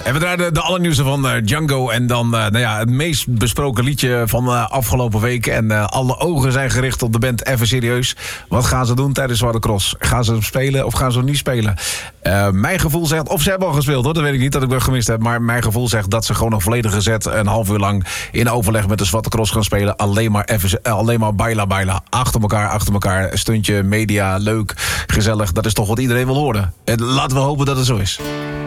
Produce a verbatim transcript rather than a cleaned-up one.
En we draaien de, de allernieuwste van uh, Django. En dan uh, nou ja, het meest besproken liedje van uh, afgelopen week. En uh, alle ogen zijn gericht op de band Even Serieus. Wat gaan ze doen tijdens Zwarte Cross? Gaan ze hem spelen of gaan ze hem niet spelen? Uh, mijn gevoel zegt, of ze hebben al gespeeld hoor, dat weet ik niet dat ik dat gemist heb. Maar mijn gevoel zegt dat ze gewoon een volledige set een half uur lang in overleg met de Zwarte Cross gaan spelen. Alleen maar, even, alleen maar baila baila. Achter elkaar, achter elkaar. Stuntje, media, leuk, gezellig. Dat is toch wat iedereen wil horen. En laten we hopen dat het zo is.